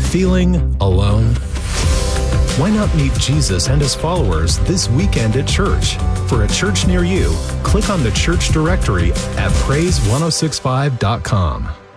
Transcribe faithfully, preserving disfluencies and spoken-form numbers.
Feeling alone? Why not meet Jesus and his followers this weekend at church? For a church near you, click on the church directory at praise ten sixty-five dot com.